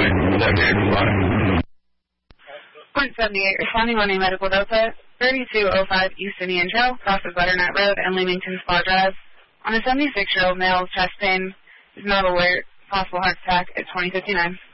.78, responding on a medical delta, 3205 East Indian Trail, cross of Butternut Road and Leamington Spa Drive. On a 76-year-old male, chest pain, is not alert, possible heart attack at 2059.